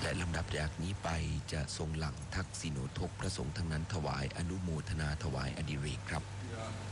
และลำดับจากนี้ไปจะทรงหลังทักษิโนทกพระสงฆ์ทั้งนั้นถวายอนุโมทนาถวายอดิเรกครับ